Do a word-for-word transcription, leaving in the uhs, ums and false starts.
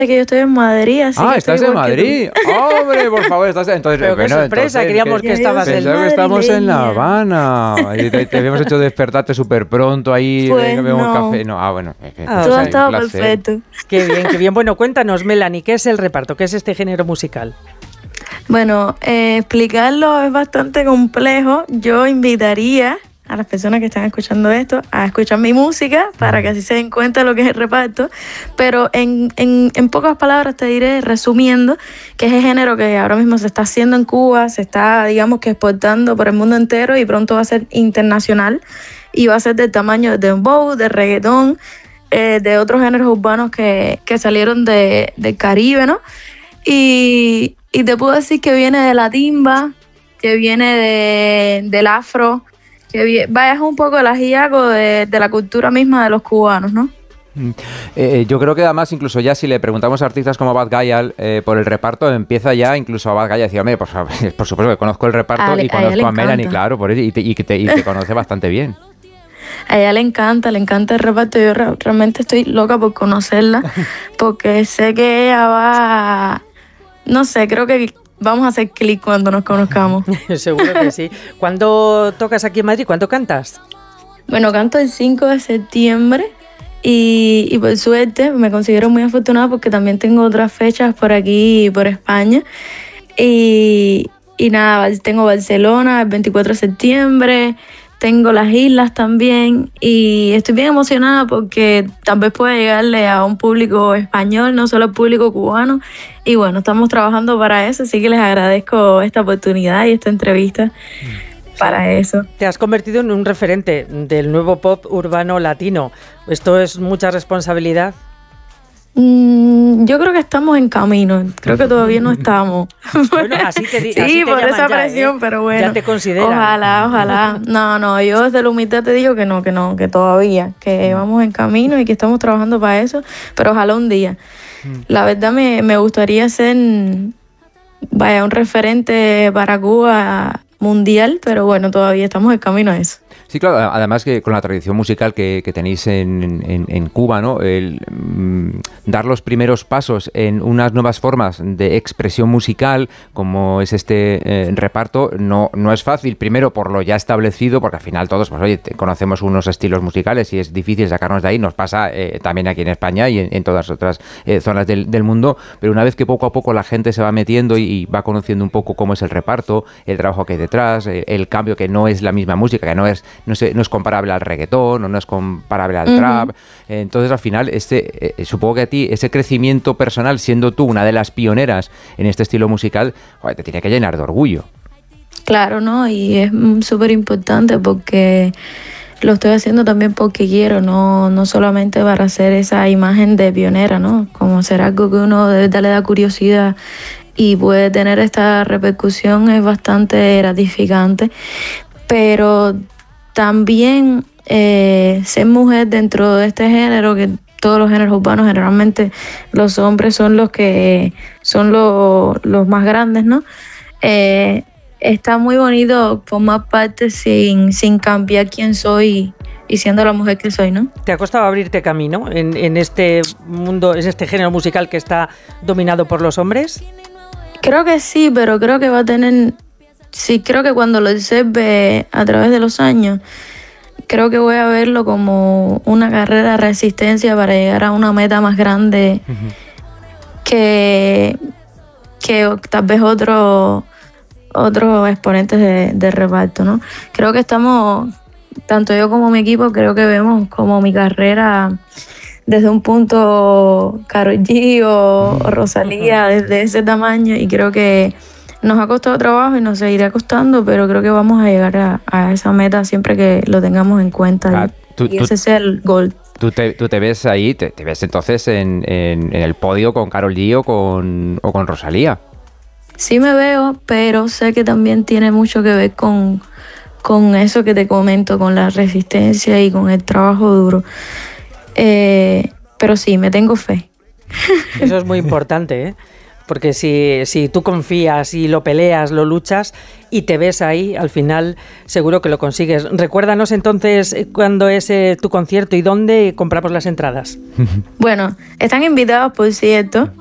que yo estoy en Madrid, así ah, que estás en Madrid. Hombre, por favor, estás entonces. Pero qué bueno, sorpresa, entonces, queríamos que, que estabas en pensaba que estamos en La Habana. Y te, te habíamos hecho despertarte súper pronto ahí, Pues venga, bebemos no. café. No, ah, bueno. Es que, Ah, Todo o ha sea, estado perfecto. Qué bien, qué bien. Bueno, cuéntanos, Melanie, ¿qué es el reparto? ¿Qué es este género musical? Bueno, eh, explicarlo es bastante complejo. Yo invitaría a las personas que están escuchando esto a escuchar mi música para que así se den cuenta de lo que es el reparto. Pero en, en, en pocas palabras te diré, resumiendo, que es el género que ahora mismo se está haciendo en Cuba, se está, digamos que exportando por el mundo entero y pronto va a ser internacional y va a ser del tamaño de dembow, de reggaetón, eh, de otros géneros urbanos que, que salieron de, del Caribe, ¿no? Y, y te puedo decir que viene de la timba, que viene de, del afro, que viene, vaya, es un poco el ajiaco de, de la cultura misma de los cubanos, ¿no? Eh, yo creo que además incluso ya si le preguntamos a artistas como Bad Gyal eh, por el reparto, empieza ya incluso a Bad Gyal a decir, hombre, por, por supuesto que conozco el reparto a y le, conozco a, a Melanie, claro, por eso, y, te, y, te, y te conoce bastante bien. A ella le encanta, le encanta el reparto. Yo re- realmente estoy loca por conocerla porque sé que ella va, no sé, creo que vamos a hacer clic cuando nos conozcamos. Seguro que sí. ¿Cuándo tocas aquí en Madrid? ¿Cuándo cantas? Bueno, canto el cinco de septiembre y, y por suerte me considero muy afortunada porque también tengo otras fechas por aquí, por España. Y, y nada, tengo Barcelona el veinticuatro de septiembre, tengo las islas también y estoy bien emocionada porque tal vez pueda llegarle a un público español, no solo al público cubano. Y bueno, estamos trabajando para eso, así que les agradezco esta oportunidad y esta entrevista para eso. Te has convertido en un referente del nuevo pop urbano latino. ¿Esto es mucha responsabilidad? Mm, yo creo que estamos en camino, creo que todavía no estamos. Bueno, así te di- sí, así te por llaman esa ya, presión, ¿eh? pero bueno. Ya te consideran. Ojalá, ojalá. No, no, yo desde la humildad te digo que no, que no, que todavía, que vamos en camino y que estamos trabajando para eso, pero ojalá un día. La verdad me, me gustaría ser, vaya, un referente para Cuba mundial, pero bueno, todavía estamos en camino a eso. Sí, claro, además que con la tradición musical que, que tenéis en, en, en Cuba, ¿no? El mm, dar los primeros pasos en unas nuevas formas de expresión musical, como es este eh, reparto, no, no es fácil. Primero, por lo ya establecido, porque al final todos, pues oye, te, conocemos unos estilos musicales y es difícil sacarnos de ahí. Nos pasa eh, también aquí en España y en, en todas otras eh, zonas del, del mundo. Pero una vez que poco a poco la gente se va metiendo y, y va conociendo un poco cómo es el reparto, el trabajo que hay detrás, el, el cambio, que no es la misma música, que no es No, sé, no es comparable al reggaetón o no es comparable al uh-huh. trap. Entonces, al final, este, eh, supongo que a ti ese crecimiento personal, siendo tú una de las pioneras en este estilo musical, joder, te tiene que llenar de orgullo. Claro, ¿no? Y es súper importante porque lo estoy haciendo también porque quiero, no, no solamente para hacer esa imagen de pionera, ¿no? Como hacer algo que uno de verdad le da curiosidad y puede tener esta repercusión es bastante gratificante. Pero también eh, ser mujer dentro de este género, que todos los géneros urbanos generalmente los hombres son los que son lo, los más grandes, ¿no? Eh, está muy bonito formar parte sin, sin cambiar quién soy y siendo la mujer que soy, ¿no? ¿Te ha costado abrirte camino en, en este mundo, en este género musical que está dominado por los hombres? Creo que sí, pero creo que va a tener... Sí, creo que cuando lo observe a través de los años, creo que voy a verlo como una carrera de resistencia para llegar a una meta más grande uh-huh. que, que tal vez otros otros exponentes de, de reparto, ¿no? Creo que estamos, tanto yo como mi equipo, creo que vemos como mi carrera desde un punto Karol G o, o Rosalía, uh-huh. desde ese tamaño, y creo que nos ha costado trabajo y nos seguirá costando, pero creo que vamos a llegar a, a esa meta siempre que lo tengamos en cuenta. Ah, y, tú, y ese tú, es el gol. ¿Tú te, tú te ves ahí, te, te ves entonces en, en, en el podio con Karol G o con, o con Rosalía? Sí me veo, pero sé que también tiene mucho que ver con, con eso que te comento, con la resistencia y con el trabajo duro. Eh, pero sí, me tengo fe. Eso es muy importante, ¿eh? porque si, si tú confías y lo peleas, lo luchas y te ves ahí, al final seguro que lo consigues. Recuérdanos entonces cuándo es eh, tu concierto y dónde compramos las entradas. Bueno, están invitados, por cierto,